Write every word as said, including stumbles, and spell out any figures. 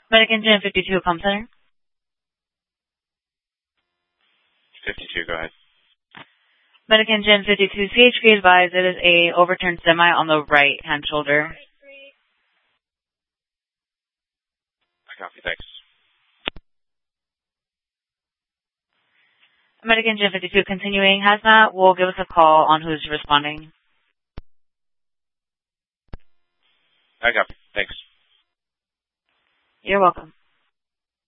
Medic Engine fifty-two, com center. fifty-two, go ahead. Medic Engine fifty-two, C H P advised it is a overturned semi on the right hand shoulder. I copy, thanks. Medic Engine fifty-two, continuing. Hazmat will give us a call on who's responding. I copy, thanks. You're welcome.